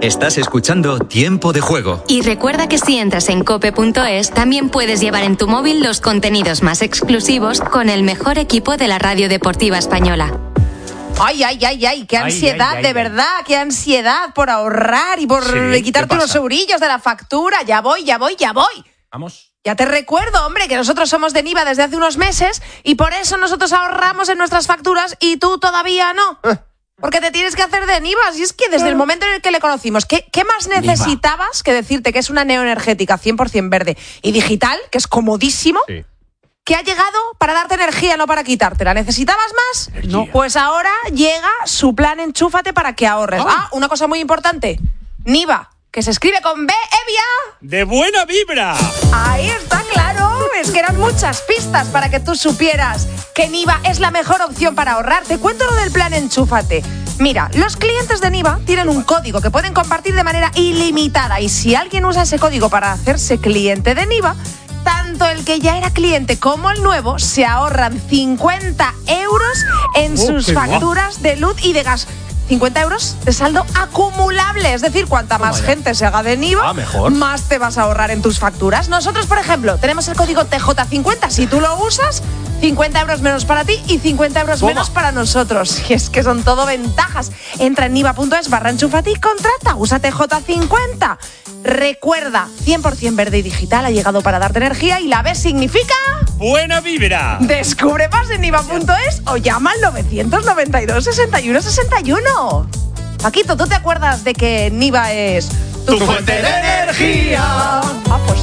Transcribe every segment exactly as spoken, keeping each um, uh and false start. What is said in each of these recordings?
Estás escuchando Tiempo de Juego. Y recuerda que si entras en cope punto es, también puedes llevar en tu móvil los contenidos más exclusivos con el mejor equipo de la radio deportiva española. Ay, ay, ay, ay, qué ansiedad, ay, ay, ay, de verdad, qué ansiedad por ahorrar y por sí, quitarte unos eurillos de la factura. Ya voy, ya voy, ya voy. Vamos. Ya te recuerdo, hombre, que nosotros somos de Niva desde hace unos meses y por eso nosotros ahorramos en nuestras facturas y tú todavía no. Eh. Porque te tienes que hacer de Niva. Y es que desde el momento en el que le conocimos, ¿qué, qué más necesitabas que decirte que es una neoenergética cien por ciento verde y digital, que es comodísimo? Sí. Que ha llegado para darte energía, no para quitártela. ¿Necesitabas más? Energía. No. Pues ahora llega su plan Enchúfate para que ahorres. Oh. Ah, una cosa muy importante. Niva, que se escribe con B, Evia. ¡De buena vibra! Ahí está, claro. Es que eran muchas pistas para que tú supieras que Niva es la mejor opción para ahorrar. Te cuento lo del plan Enchúfate. Mira, los clientes de Niva tienen un código que pueden compartir de manera ilimitada. Y si alguien usa ese código para hacerse cliente de Niva, tanto el que ya era cliente como el nuevo se ahorran cincuenta euros en oh, sus facturas de luz y de gas. cincuenta euros de saldo acumulable. Es decir, cuanta más oh, gente se haga de Niva, ah, mejor. más te vas a ahorrar en tus facturas. Nosotros, por ejemplo, tenemos el código T J cincuenta. Si tú lo usas, cincuenta euros menos para ti y cincuenta euros Toma. menos para nosotros. Y es que son todo ventajas. Entra en niva punto es barra enchúfate y contrata. Usa T J cincuenta. Recuerda, cien por ciento verde y digital ha llegado para darte energía y la B significa... ¡buena vibra! Descubre más en niva punto es o llama al novecientos noventa y dos, sesenta y uno, sesenta y uno. Paquito, ¿tú te acuerdas de que Niva es... ¡tu, tu fuente de energía! Ah, pues...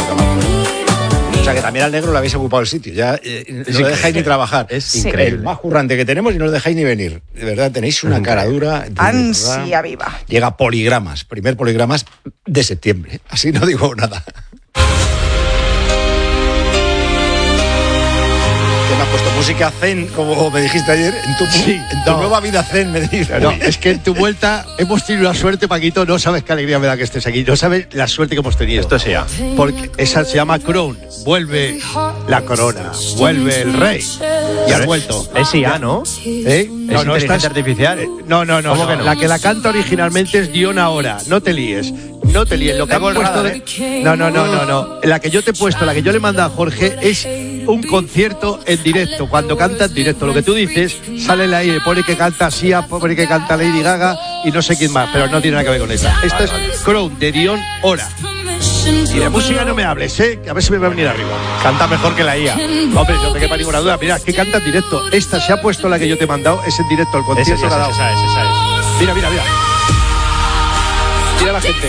O sea que también al negro le habéis ocupado el sitio. Ya eh, no lo dejáis ni trabajar. Es sí. increíble. El más currante que tenemos y no lo dejáis ni venir. De verdad, tenéis una cara dura. Ansia viva. Llega poligramas. Primer poligramas de septiembre. Así no digo nada. ¿Qué me has puesto? Música zen, como me dijiste ayer. En tu, sí, en tu no. nueva vida zen, me dijiste. No, es que en tu vuelta hemos tenido una suerte, Paquito. No sabes qué alegría me da que estés aquí. No sabes la suerte que hemos tenido. Esto sí ya. Porque esa se llama Crown. Vuelve la corona. Vuelve el rey. Y has vuelto. Es I A, ¿no? ¿Eh? No, ¿Es no, inteligencia estás... artificial? Eh, no, no, no. ¿Cómo no. que no? La que la canta originalmente es Diona Ora. No te líes. No te líes. Lo que Hago han el puesto radar, de... No, no, no, no, no. La que yo te he puesto, la que yo le mando a Jorge, es un concierto en directo. Cuando canta en directo, lo que tú dices, sale el aire, pone que canta Sia, pone que canta Lady Gaga y no sé quién más, pero no tiene nada que ver con esa. Esta es Crown de Dion Ora. Y de música no me hables, ¿eh? A ver si me va a venir arriba. Canta mejor que la I A. Hombre, no te quepa ninguna duda. Mira, que canta en directo. Esta se ha puesto la que yo te he mandado, es en directo, el concierto Esa, que ha dado. esa, esa, esa es. Mira, mira, mira. Mira la gente.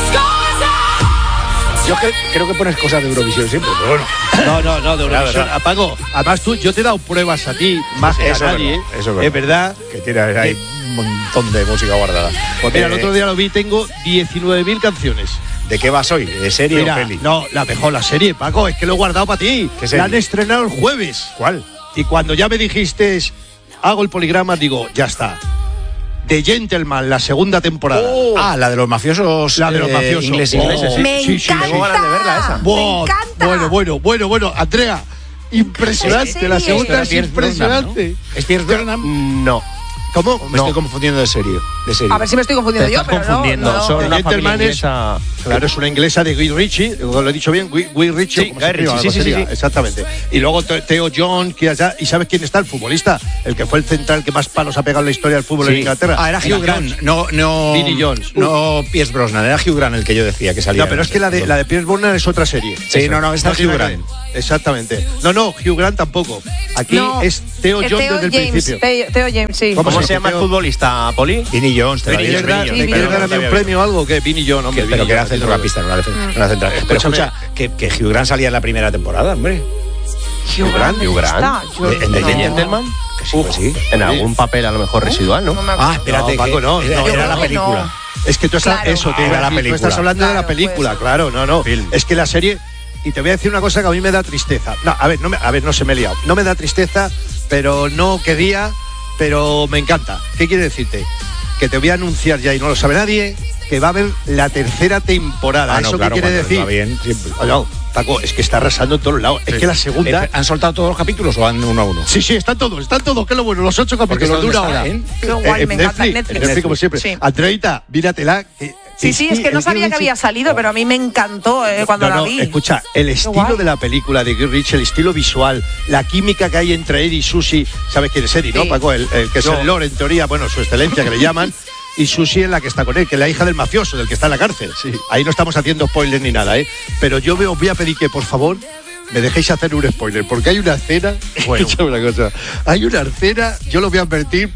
Yo que, creo que pones cosas de Eurovisión siempre, pero bueno. No, no, no, de Eurovisión. Verdad. Apago. Además, tú, yo te he dado pruebas a ti, más que Eso a es nadie. verdad, eso es verdad. Es verdad. Que tienes ahí un montón de música guardada. Pues mira, Eh, el otro día lo vi, tengo diecinueve mil canciones. ¿De qué vas hoy? ¿De serie Mira, o peli? no, la mejor, la serie, Paco, es que lo he guardado para ti. ¿Qué serie? La han estrenado el jueves. ¿Cuál? Y cuando ya me dijiste, hago el poligrama, digo, ya está. The Gentleman, la segunda temporada. Oh. Ah, la de los mafiosos. La de los eh, mafiosos. ingleses. Oh. ingleses, sí. Me Sí, sí, encanta. tengo ganas de verla esa. Buah, Me encanta. Bueno, bueno, bueno, bueno, Andrea, impresionante. ¿Qué La serie? segunda es Pierce impresionante. ¿Es Pierce Brosnan? No. ¿Cómo? Me estoy confundiendo de serie. De serie. A ver si me estoy confundiendo Te yo, estás pero confundiendo. no. no. Son The una familia Gentleman es- inglesa. Claro, es una inglesa de Guy Ritchie, lo he dicho bien, Guy, Guy Ritchie. Sí, como se Guy escriba, Ritchie, sí, algo sí, sería, sí. exactamente. Y luego Te- Theo John, que allá, ¿y sabes quién está? El futbolista, el que fue el central que más palos ha pegado en la historia del fútbol Sí. en Inglaterra. Ah, era Hugh Grant. No, no. Vinnie Jones. No, Pierce Brosnan. Era Hugh Grant el que yo decía que salía. No, pero es que la de, la de Pierce Brosnan es otra serie. Sí, Esa. no, no, esta es tiene Hugh nada que Grant. ver. Exactamente. No, no, Hugh Grant tampoco. Aquí No, es Theo eh, John Theo desde el James, principio. Theo, Theo James, sí. ¿Cómo ¿Cómo se se llama el Theo- futbolista, Poli? Vinnie Jones. te la ¿Me digo. quieres dar, Sí, ¿me Vinnie quieres Jones. dar a mí un premio o algo? Que Vinnie John, hombre. Que- pero que era centrocampista, no era defensa. No era central. Pero Escúchame. escucha, que, que Hugh Grant salía en la primera temporada, hombre. Hugh Grant. Hugh Grant. Está, yo- De- en The no. Gentleman. Que sí, pues sí. En algún papel a lo mejor residual, ¿no? No me acuerdo. Ah, espérate. No, Paco, que no, era, no, era yo la creo que película. no. Es que tú estás, Claro. eso, te Ah, iba a era la decir, tú película. estás hablando de la Claro, película, pues. claro, no, no. Film. Es que la serie, y te voy a decir una cosa que a mí me da tristeza. No, a ver, no me, a ver, no se me he liado. No me da tristeza, pero no quería, pero me encanta. ¿Qué quiere decirte? Que te voy a anunciar ya y no lo sabe nadie, que va a haber la tercera temporada. Ah, no, ¿Eso claro, qué quiere cuando decir? va bien, siempre. Oye, Paco, es que está arrasando en todos lados. Es Sí. que la segunda... Eh, ¿Han soltado todos los capítulos o van uno a uno? Sí, sí, están todos, están todos, que es lo bueno, los ocho Porque capítulos de ¿dónde una está, hora. eh? Qué guay, me encanta Netflix, Netflix. en Netflix, como siempre. Sí. Andreita, míratela. que- Sí, sí, es que no el sabía Guy que había Ritchie- salido, pero a mí me encantó eh, cuando No, la no, vi. escucha, el estilo guay. de la película de Guy Ritchie, el estilo visual, la química que hay entre Eddie y Susie, ¿sabes quién es Eddie, no, Sí. Paco? El, el que es No. el Lord, en teoría, bueno, su excelencia que le llaman, y Susie es la que está con él, que es la hija del mafioso, del que está en la cárcel. Sí. Ahí no estamos haciendo spoilers ni nada, ¿eh? Pero yo veo, voy a pedir que, por favor, me dejéis hacer un spoiler, porque hay una escena, Bueno. escúchame una cosa, hay una escena, yo lo voy a advertir,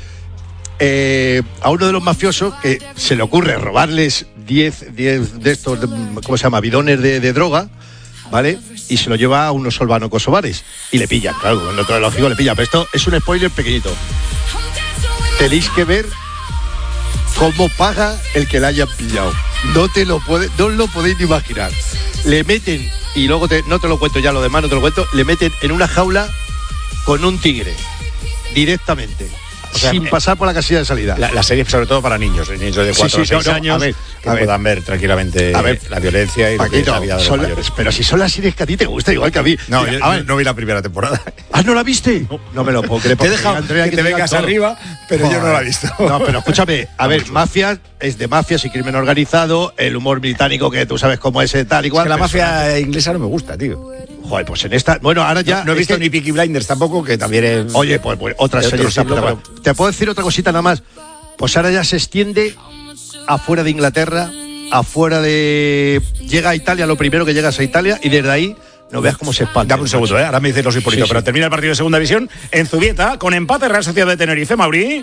eh, a uno de los mafiosos que se le ocurre robarles diez de estos, de, ¿cómo se llama? Bidones de, de droga, ¿vale? Y se lo lleva a unos solvano-kosovares. Y le pillan, claro, en otro lógico le pillan. Pero esto es un spoiler pequeñito. Tenéis que ver cómo paga el que la hayan pillado. No te lo puede, no os lo podéis ni imaginar. Le meten, y luego te, no te lo cuento ya lo demás, no te lo cuento, le meten en una jaula con un tigre, directamente. O sea, sin eh, pasar por la casilla de salida. La, la serie sobre todo para niños, niños de Sí, cuatro sí, o seis no, no, años, a ver, que a ver. puedan ver tranquilamente A ver, la violencia y lo que es Paquito, la vida de los son la- mayores. pero si son las series que a ti te gusta, igual que a mí. No, Mira, yo a ver, no vi la primera temporada. ¿Ah, no la viste? No, me lo puedo creer. Te he porque dejado Andrea, que que te digan vengas todo. arriba, pero yo no Joder. la he visto. No, pero escúchame, a ver, mafias es de mafias y crimen organizado, el humor británico que tú sabes cómo es, eh, tal y Es cual. que la personaje. mafia inglesa no me gusta, tío. Joder, pues en esta. Bueno, ahora ya. No, no he es visto que- ni Peaky Blinders tampoco, que también es. Oye, pues, pues otra de otro serie. siglo, está- pero- Te puedo decir otra cosita nada más. Pues ahora ya se extiende afuera de Inglaterra, afuera de. Llega a Italia, lo primero que llegas a Italia, y desde ahí no veas cómo se expande. Dame un segundo, ¿eh? Ahora me dices los Hipólito, Sí, sí. pero termina el partido de segunda división en Zubieta, con empate Real Sociedad de Tenerife, Mauri.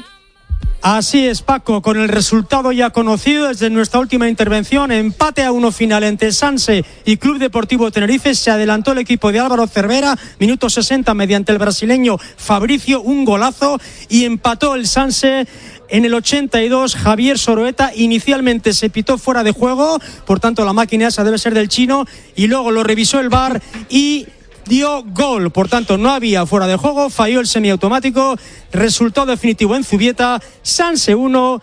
Así es, Paco, con el resultado ya conocido desde nuestra última intervención, empate a uno final entre Sanse y Club Deportivo Tenerife. Se adelantó el equipo de Álvaro Cervera, minuto sesenta, mediante el brasileño Fabricio, un golazo, y empató el Sanse en el ochenta y dos, Javier Soroeta. Inicialmente se pitó fuera de juego, por tanto la máquina esa debe ser del chino, y luego lo revisó el V A R y dio gol, por tanto no había fuera de juego, falló el semiautomático. Resultado definitivo en Zubieta: Sanse uno,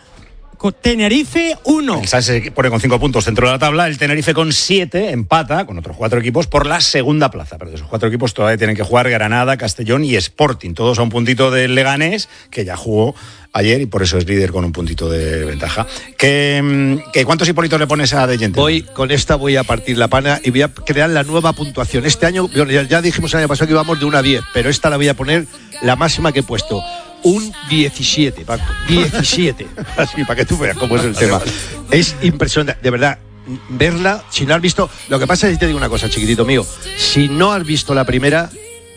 Tenerife uno. El Sanse se pone con cinco puntos dentro de la tabla, el Tenerife con siete, empata con otros cuatro equipos por la segunda plaza. Pero de esos cuatro equipos todavía tienen que jugar Granada, Castellón y Sporting, todos a un puntito del Leganés, que ya jugó ayer y por eso es líder con un puntito de ventaja. ¿Qué, qué, ¿Cuántos Hipólitos le pones a De Gentleman? Voy, con esta voy a partir la pana y voy a crear la nueva puntuación. Este año, bueno, ya, ya dijimos el año pasado que íbamos de una a diez, pero esta la voy a poner la máxima que he puesto. Un diecisiete, Paco. diecisiete. Así, para que tú veas cómo es el tema. Es impresionante, de verdad. Verla, si no has visto. Lo que pasa es que te digo una cosa, chiquitito mío. Si no has visto la primera,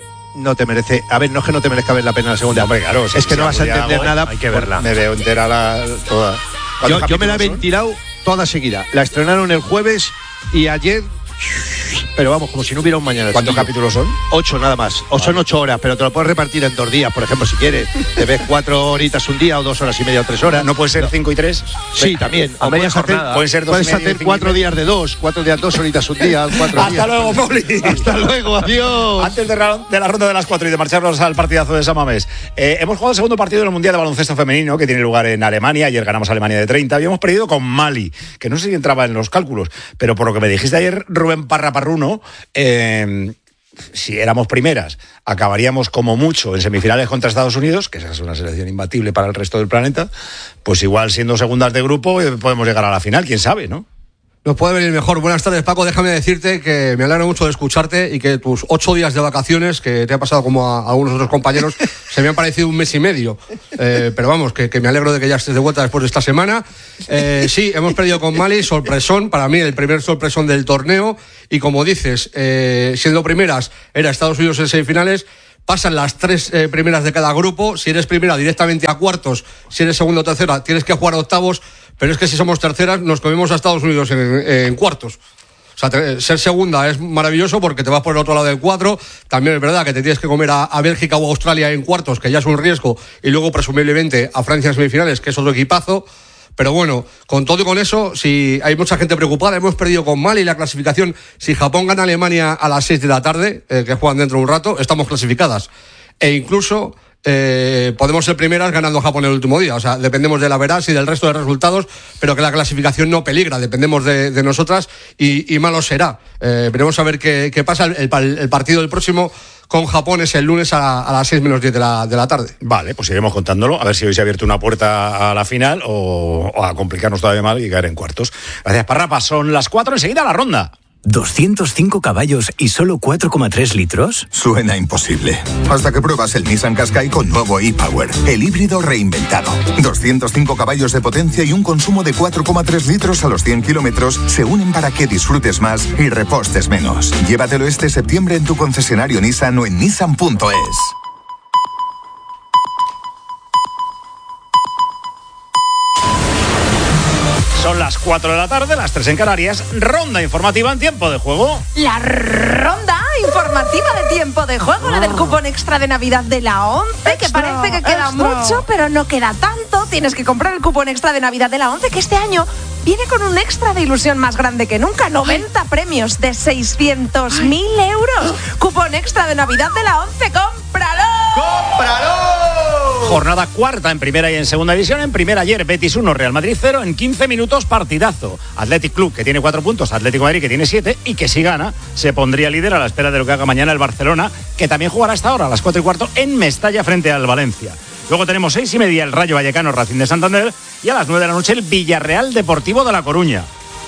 no te merece. A ver, no es que no te merezca ver la pena la segunda. Hombre, claro, es si- que si no vas a algún día entender hago, nada. hay que verla. Me veo entera la, toda. Yo, yo me la he capítulos son? ventilado toda seguida. La estrenaron el jueves y ayer. Pero vamos, como si no hubiera un mañana. ¿Cuántos chiquillo. capítulos son? Ocho nada más. O son ocho horas, pero te lo puedes repartir en dos días, por ejemplo, si quieres. Te ves cuatro horitas un día o dos horas y media o tres horas. ¿No puede ser cinco y tres? Sí, también. A media puedes hacer, jornada. Pueden ser dos puedes y medio, hacer cinco y cuatro medio. días de dos, cuatro días dos horitas un día, cuatro Hasta días. luego, Poli. Hasta luego, adiós. Antes de, ra- de la ronda de las cuatro y de marcharnos al partidazo de San Mamés, eh, hemos jugado el segundo partido del Mundial de Baloncesto Femenino, que tiene lugar en Alemania. Ayer ganamos a Alemania de treinta. Habíamos perdido con Mali, que no sé si entraba en los cálculos, pero por lo que me dijiste ayer, Rubén Parraparruno, eh, si éramos primeras, acabaríamos como mucho en semifinales contra Estados Unidos, que esa es una selección imbatible para el resto del planeta. Pues igual siendo segundas de grupo eh, podemos llegar a la final, quién sabe, ¿no? Nos puede venir mejor. Buenas tardes, Paco. Déjame decirte que me alegro mucho de escucharte y que tus ocho días de vacaciones, que te ha pasado como a algunos otros compañeros, se me han parecido un mes y medio. Eh, pero vamos, que, que me alegro de que ya estés de vuelta después de esta semana. Eh, sí, hemos perdido con Mali, sorpresón, para mí el primer sorpresón del torneo. Y como dices, eh, siendo primeras, era Estados Unidos en semifinales. Pasan las tres eh, primeras de cada grupo. Si eres primera, directamente a cuartos. Si eres segunda o tercera, tienes que jugar a octavos. Pero es que si somos terceras, nos comemos a Estados Unidos en, en cuartos. O sea, te, ser segunda es maravilloso porque te vas por el otro lado del cuadro. También es verdad que te tienes que comer a, a Bélgica o a Australia en cuartos, que ya es un riesgo. Y luego, presumiblemente, a Francia en semifinales, que es otro equipazo. Pero bueno, con todo y con eso, si hay mucha gente preocupada, hemos perdido con Mali la clasificación. Si Japón gana a Alemania a las seis de la tarde, eh, que juegan dentro de un rato, estamos clasificadas. E incluso eh, podemos ser primeras ganando a Japón el último día. O sea, dependemos de la Verás y del resto de resultados, pero que la clasificación no peligra, dependemos de, de nosotras y, y malo será. Eh, veremos a ver qué, qué pasa. El, el, el partido del próximo con Japón es el lunes a, a las seis menos diez de la, de la tarde. Vale, pues iremos contándolo, a ver si hoy se ha abierto una puerta a la final o, o a complicarnos todavía más y caer en cuartos. Gracias, Parrapa. Son las cuatro, enseguida la ronda. ¿doscientos cinco caballos y solo cuatro coma tres litros? Suena imposible. Hasta que pruebas el Nissan Qashqai con nuevo e-Power, el híbrido reinventado. doscientos cinco caballos de potencia y un consumo de cuatro coma tres litros a los cien kilómetros se unen para que disfrutes más y repostes menos. Llévatelo este septiembre en tu concesionario Nissan o en nissan punto es. Son las cuatro de la tarde, las tres en Canarias. Ronda informativa en tiempo de juego. La ronda informativa de tiempo de juego, la del cupón extra de Navidad de la ONCE, que Extra, parece que queda extra. mucho, pero no queda tanto. Tienes que comprar el cupón extra de Navidad de la ONCE, que este año viene con un extra de ilusión más grande que nunca. noventa premios de seiscientos mil euros. Cupón extra de Navidad de la ONCE. ¡Cómpralo! ¡Cómpralo! Jornada cuarta en primera y en segunda división. En primera ayer Betis uno, Real Madrid cero. En quince minutos partidazo. Athletic Club, que tiene cuatro puntos, Atlético de Madrid, que tiene siete, y que si gana se pondría líder a la espera de lo que haga mañana el Barcelona, que también jugará a esta hora, a las cuatro y cuarto, en Mestalla frente al Valencia. Luego tenemos seis y media el Rayo Vallecano Racing de Santander y a las nueve de la noche el Villarreal Deportivo de La Coruña.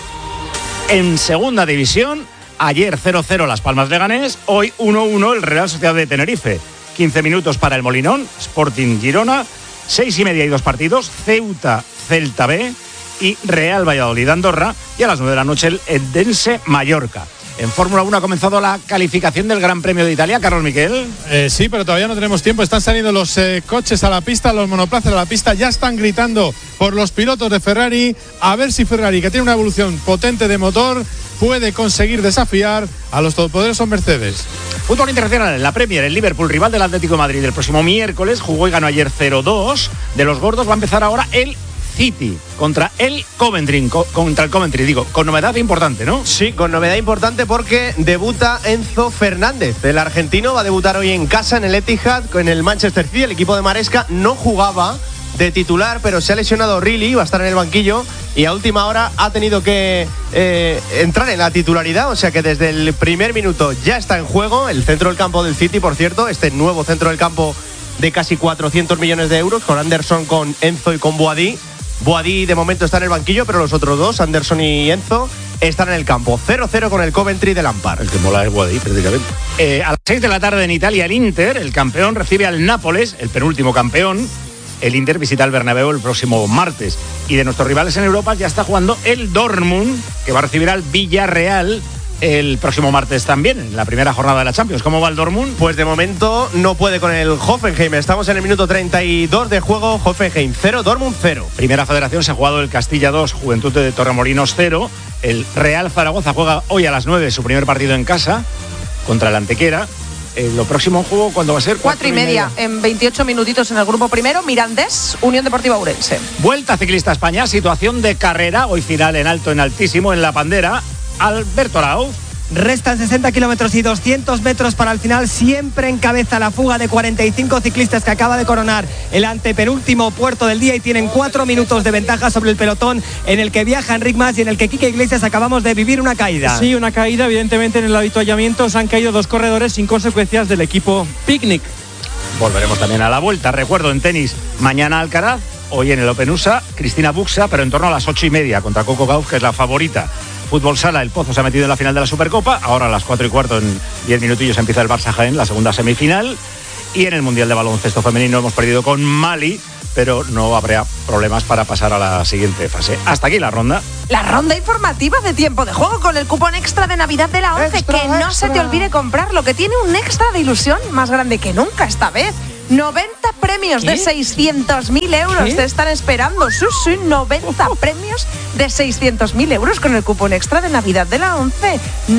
En segunda división, ayer cero cero Las Palmas Leganés, hoy uno uno el Real Sociedad de Tenerife. quince minutos para el Molinón, Sporting Girona, seis y media y dos partidos, Ceuta Celta B y Real Valladolid Andorra, y a las nueve de la noche el Edense Mallorca. En Fórmula uno ha comenzado la calificación del Gran Premio de Italia, Carlos Miquel. Eh, sí, pero todavía no tenemos tiempo. Están saliendo los eh, coches a la pista, los monoplazas a la pista. Ya están gritando por los pilotos de Ferrari. A ver si Ferrari, que tiene una evolución potente de motor, puede conseguir desafiar a los todopoderosos Mercedes. Fútbol internacional en la Premier. El Liverpool, rival del Atlético de Madrid el próximo miércoles, jugó y ganó ayer cero dos. De los gordos va a empezar ahora el City contra el Coventry, co- contra el Coventry, digo, con novedad importante, ¿no? Sí, con novedad importante porque debuta Enzo Fernández. El argentino va a debutar hoy en casa en el Etihad con el Manchester City. El equipo de Maresca no jugaba de titular, pero se ha lesionado Riley, va a estar en el banquillo y a última hora ha tenido que eh, entrar en la titularidad, o sea que desde el primer minuto ya está en juego el centro del campo del City, por cierto, este nuevo centro del campo de casi cuatrocientos millones de euros, con Anderson, con Enzo y con Boadí. Boadí de momento está en el banquillo, pero los otros dos, Anderson y Enzo, están en el campo. cero cero con el Coventry de Lampard. El que mola es Boadí, prácticamente. Eh, a las seis de la tarde en Italia, el Inter, el campeón, recibe al Nápoles, el penúltimo campeón. El Inter visita el Bernabéu el próximo martes. Y de nuestros rivales en Europa ya está jugando el Dortmund, que va a recibir al Villarreal el próximo martes también, en la primera jornada de la Champions. ¿Cómo va el Dortmund? Pues de momento no puede con el Hoffenheim. Estamos en el minuto treinta y dos de juego. Hoffenheim cero, Dortmund cero. Primera Federación se ha jugado el Castilla dos, Juventud de Torremolinos cero. El Real Zaragoza juega hoy a las nueve su primer partido en casa contra el Antequera. Eh, lo próximo juego, ¿cuándo va a ser? Cuatro y media, en veintiocho minutitos en el grupo primero, Mirandés, Unión Deportiva Ourense. Vuelta Ciclista España, situación de carrera, hoy final en alto, en altísimo, en la Pandera. Alberto Arauz. Restan sesenta kilómetros y doscientos metros para el final. Siempre encabeza la fuga de cuarenta y cinco ciclistas que acaba de coronar el antepenúltimo puerto del día y tienen cuatro minutos de ventaja sobre el pelotón en el que viaja Enric Mas y en el que Quique Iglesias acabamos de vivir una caída. Sí, una caída. Evidentemente en el avituallamiento se han caído dos corredores sin consecuencias del equipo Picnic. Volveremos también a la vuelta. Recuerdo en tenis, mañana Alcaraz, hoy en el Open U S A, Cristina Buxa, pero en torno a las ocho y media contra Coco Gauff, que es la favorita. Fútbol Sala, el Pozo se ha metido en la final de la Supercopa. Ahora a las cuatro y cuarto, en diez minutillos, empieza el Barça Jaén, la segunda semifinal. Y en el Mundial de Baloncesto Femenino hemos perdido con Mali, pero no habrá problemas para pasar a la siguiente fase. Hasta aquí la ronda. La ronda informativa de tiempo de juego con el cupón extra de Navidad de la ONCE. Extra, que no extra. se te olvide comprarlo, que tiene un extra de ilusión más grande que nunca esta vez. noventa premios ¿Qué? de seiscientos mil euros ¿Qué? te están esperando. Sí, sí, noventa premios de seiscientos mil euros con el cupón extra de Navidad de la ONCE.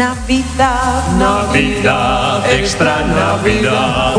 Navidad, Navidad, extra Navidad.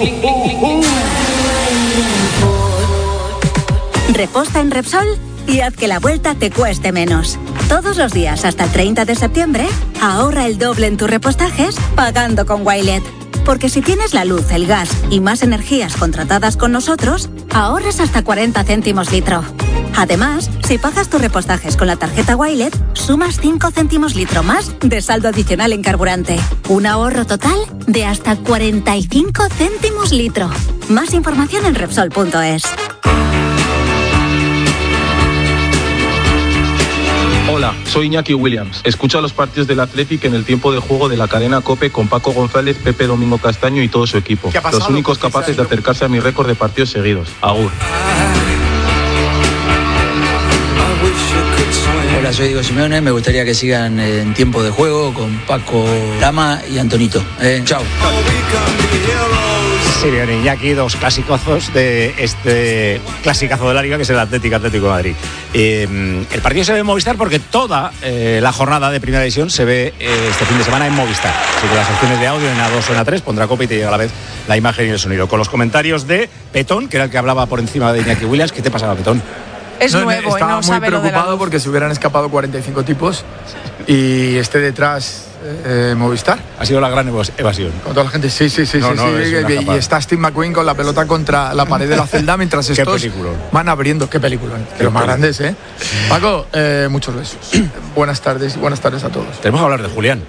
Reposta en Repsol y haz que la vuelta te cueste menos. Todos los días hasta el treinta de septiembre, ahorra el doble en tus repostajes pagando con Wilet. Porque si tienes la luz, el gas y más energías contratadas con nosotros, ahorras hasta cuarenta céntimos litro. Además, si pagas tus repostajes con la tarjeta Wilet, sumas cinco céntimos litro más de saldo adicional en carburante. Un ahorro total de hasta cuarenta y cinco céntimos litro. Más información en Repsol punto es. Hola, soy Iñaki Williams. Escucha los partidos del Athletic en el tiempo de juego de la cadena COPE con Paco González, Pepe Domingo Castaño y todo su equipo. Los únicos capaces de acercarse a mi récord de partidos seguidos. Agur. Hola, soy Diego Simeone. Me gustaría que sigan en tiempo de juego con Paco Lama y Antonito. Eh, chao. Sí, bien, Iñaki, dos clasicazos de este clasicazo de la Liga, que es el Atlético Atlético de Madrid. Eh, el partido se ve en Movistar porque toda eh, la jornada de Primera División se ve eh, este fin de semana en Movistar. Así que las opciones de audio en A dos o en A tres pondrá COPE y te llega a la vez la imagen y el sonido. Con los comentarios de Petón, que era el que hablaba por encima de Iñaki Williams. ¿Qué te pasaba, Petón? Es no, nuevo, estaba ¿eh? No muy sabe lo de la preocupado luz. porque se hubieran escapado cuarenta y cinco tipos y esté detrás eh, Movistar. Ha sido la gran evasión. Con toda la gente, sí, sí, sí, no, sí, no, sí. Y, y está Steve McQueen con la pelota contra la pared de la celda mientras estos van abriendo. Qué película, de los más grandes, ¿eh? Paco, eh, muchos besos. Buenas tardes y buenas tardes a todos. Tenemos que hablar de Julián.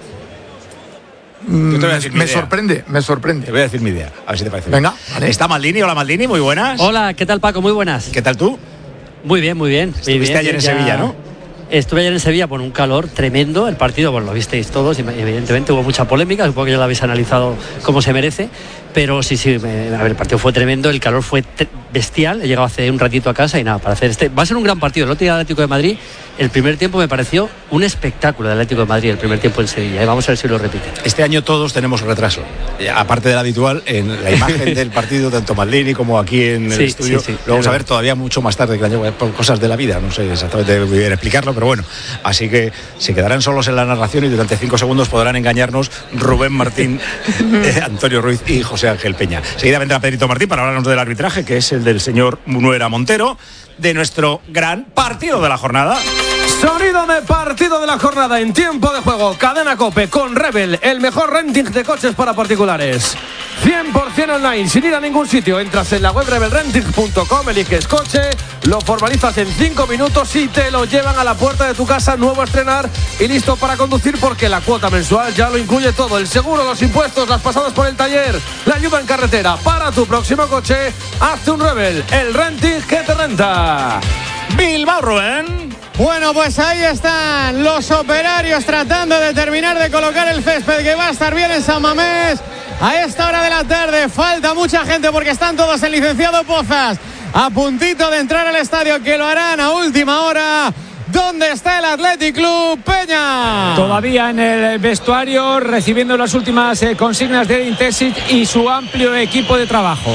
Mm, Yo te voy a decir me mi idea. sorprende, me sorprende. Te voy a decir mi idea, a ver si te parece. Venga, vale. Está Maldini, hola Maldini, muy buenas. Hola, ¿qué tal Paco? Muy buenas. ¿Qué tal tú? Muy bien, muy bien. Estuviste muy bien, ayer en ya... Sevilla, ¿no? Estuve ayer en Sevilla por un calor tremendo. El partido, bueno, lo visteis todos, evidentemente hubo mucha polémica, supongo que ya lo habéis analizado como se merece, pero sí, sí, me, a ver, el partido fue tremendo, el calor fue bestial. He llegado hace un ratito a casa y nada, para hacer este. Va a ser un gran partido. El otro día del Atlético de Madrid, el primer tiempo me pareció un espectáculo del Atlético de Madrid, el primer tiempo en Sevilla. ¿eh? Vamos a ver si lo repite. Este año todos tenemos retraso, aparte del habitual, en la imagen del partido, tanto Maldini como aquí en el Sí, estudio. sí, sí, lo vamos es a ver todavía mucho más tarde que el año, por cosas de la vida, no sé exactamente muy bien explicarlo, pero bueno. Así que se quedarán solos en la narración y durante cinco segundos podrán engañarnos Rubén Martín, eh, Antonio Ruiz y José Ángel Peña. Seguida vendrá Pedrito Martín para hablarnos del arbitraje, que es el del señor Munuera Montero, de nuestro gran partido de la jornada. Sonido de partido de la jornada en tiempo de juego. Cadena COPE con Rebel, el mejor renting de coches para particulares. cien por ciento online, sin ir a ningún sitio. Entras en la web rebel renting punto com, eliges coche, lo formalizas en cinco minutos y te lo llevan a la puerta de tu casa, nuevo a estrenar y listo para conducir, porque la cuota mensual ya lo incluye todo. El seguro, los impuestos, las pasadas por el taller, la ayuda en carretera. Para tu próximo coche, hazte un Rebel, el renting que te renta. Bilbao, Rubén. Bueno, pues ahí están los operarios tratando de terminar de colocar el césped, que va a estar bien en San Mamés. A esta hora de la tarde falta mucha gente porque están todos en Licenciado Pozas a puntito de entrar al estadio, que lo harán a última hora. ¿Dónde está el Athletic Club, Peña? Todavía en el vestuario, recibiendo las últimas eh, consignas de Edin Terzic y su amplio equipo de trabajo.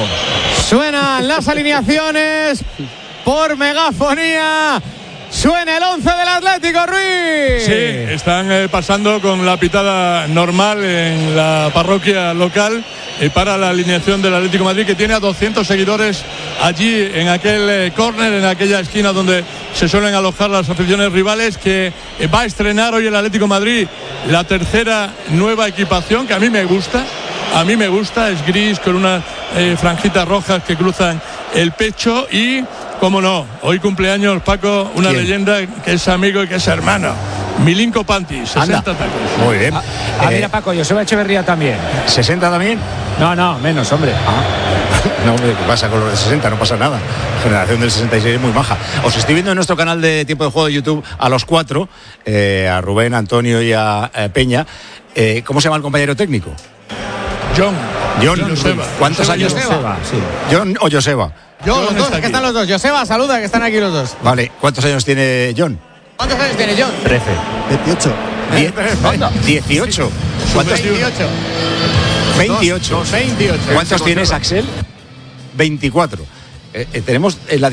Suenan las alineaciones por megafonía. Suena el once del Atlético, Ruiz. Sí, están eh, pasando con la pitada normal en la parroquia local eh, para la alineación del Atlético de Madrid, que tiene a doscientos seguidores allí en aquel eh, córner, en aquella esquina donde se suelen alojar las aficiones rivales, que eh, va a estrenar hoy el Atlético de Madrid la tercera nueva equipación, que a mí me gusta. A mí me gusta, es gris con unas eh, franjitas rojas que cruzan el pecho y, cómo no, hoy cumpleaños, Paco, una ¿Quién? Leyenda que es amigo y que es hermano. Milinko Panti, sesenta tacos. Muy bien. Ah, ah mira, Paco, Joseba Echeverría también. ¿sesenta también? No, no, menos, hombre. Ah. No, hombre, ¿qué pasa con los de sesenta? No pasa nada. La generación del sesenta y seis es muy maja. Os estoy viendo en nuestro canal de Tiempo de Juego de YouTube a los cuatro, eh, a Rubén, a Antonio y a eh, Peña. Eh, ¿Cómo se llama el compañero técnico? John. John, John Joseba. ¿Cuántos Joseba, años? Joseba, sí. John o Joseba. Yo, los dos, que están los dos. Joseba, saluda, que están aquí los dos. Vale, ¿cuántos años tiene John? ¿Cuántos años tiene John? trece. veintiocho. dieciocho. ¿Cuántos? veintiocho. veintiocho. veintiocho. ¿Cuántos tienes, Axel? veinticuatro. Eh, eh, tenemos en la